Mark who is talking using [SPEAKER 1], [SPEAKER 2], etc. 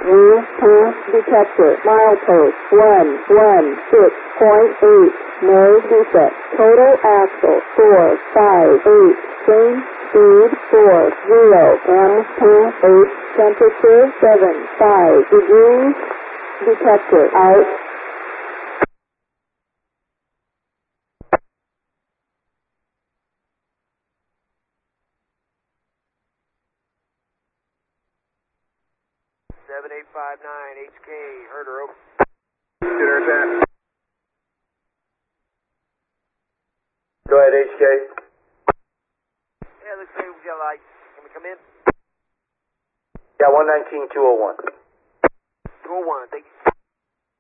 [SPEAKER 1] U-turn detector. Milepost 116.8. No defect. Total axle 458. Change speed 40. M-8. Temperature 75 degrees. Detector out.
[SPEAKER 2] Seven 859 HK, Herder, over.
[SPEAKER 3] Consider that. Go ahead, HK.
[SPEAKER 2] Yeah, looks like we got light. Can we come in?
[SPEAKER 3] Yeah, 119-201.
[SPEAKER 2] 201, thank you.